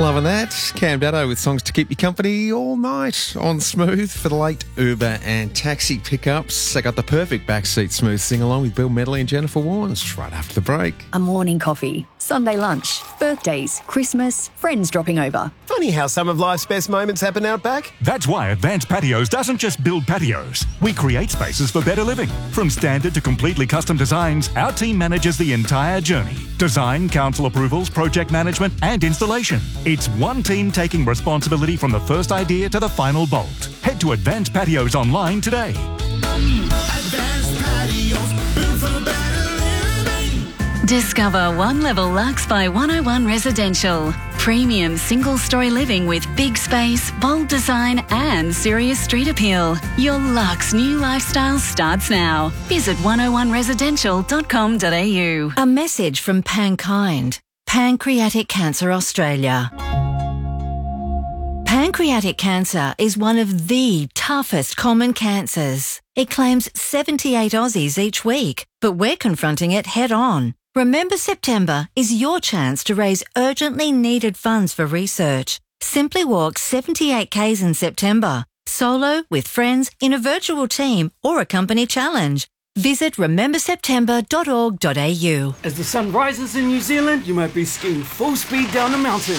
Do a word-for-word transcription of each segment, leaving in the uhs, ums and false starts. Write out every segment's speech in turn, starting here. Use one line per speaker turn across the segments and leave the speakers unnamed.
Loving that. Cam Daddo with songs to keep you company all night on Smooth for the late Uber and taxi pickups. I got the perfect backseat Smooth sing-along with Bill Medley and Jennifer Warnes right after the break.
A morning coffee, Sunday lunch, birthdays, Christmas, friends dropping over.
Funny how some of life's best moments happen out back.
That's why Advanced Patios doesn't just build patios. We create spaces for better living. From standard to completely custom designs, our team manages the entire journey. Design, council approvals, project management and installation. It's one team taking responsibility from the first idea to the final bolt. Head to Advanced Patios online today.
Advanced Patios, built for better living.
Discover One Level Luxe by one oh one Residential. Premium single-storey living with big space, bold design and serious street appeal. Your luxe new lifestyle starts now. Visit one oh one residential dot com dot a u.
A message from Pankind, Pancreatic Cancer Australia. Pancreatic cancer is one of the toughest common cancers. It claims seventy-eight Aussies each week, but we're confronting it head on. Remember September is your chance to raise urgently needed funds for research. Simply walk seventy-eight kays in September, solo, with friends, in a virtual team or a company challenge. Visit remember september dot org dot a u.
As the sun rises in New Zealand, you might be skiing full speed down a mountain.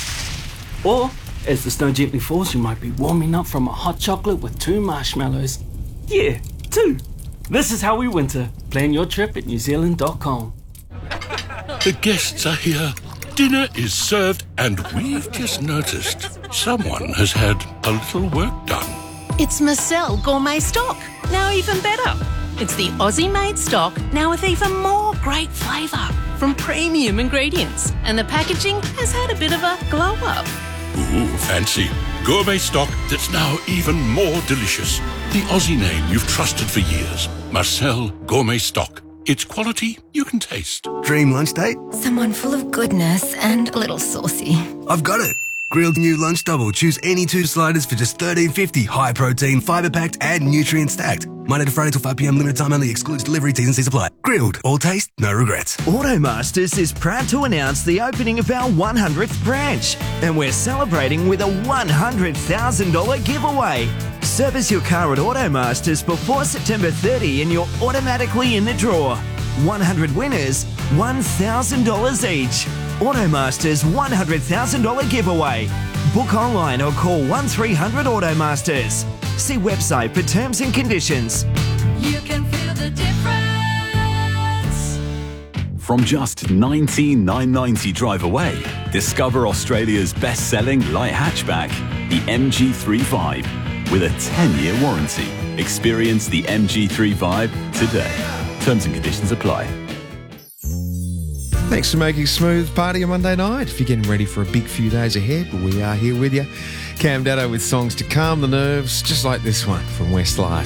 Or, as the snow gently falls, you might be warming up from a hot chocolate with two marshmallows. Yeah, two. This is how we winter. Plan your trip at new zealand dot com.
The guests are here. Dinner is served, and we've just noticed someone has had a little work done.
It's Marcel Gourmet Stock, now even better. It's the Aussie-made stock, now with even more great flavour from premium ingredients. And the packaging has had a bit of a glow-up.
Ooh, fancy. Gourmet stock that's now even more delicious. The Aussie name you've trusted for years. Marcel Gourmet Stock. It's quality you can taste.
Dream lunch date?
Someone full of goodness and a little saucy.
I've got it. Grilled new lunch double. Choose any two sliders for just thirteen fifty. High protein, fibre packed and nutrient stacked. Monday to Friday till five p m. Limited time only. Excludes delivery. T's and C's apply. Grilled. All taste, no regrets.
Automasters is proud to announce the opening of our one hundredth branch. And we're celebrating with a one hundred thousand dollars giveaway. Service your car at Automasters before September thirtieth and you're automatically in the draw. one hundred winners, one thousand dollars each. Automasters one hundred thousand dollars giveaway. Book online or call one three hundred Automasters. See website for terms and conditions.
You can feel the difference.
From just nineteen thousand nine hundred ninety dollars drive away, discover Australia's best-selling light hatchback, the M G thirty-five, with a ten-year warranty. Experience the M G thirty-five today. Terms and conditions apply.
Thanks for making Smooth party on Monday night. If you're getting ready for a big few days ahead, we are here with you. Cam Daddo with songs to calm the nerves, just like this one from Westlife.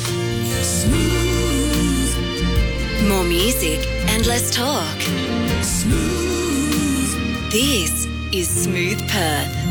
Smooth. More music and less talk. Smooth. This is Smooth Perth.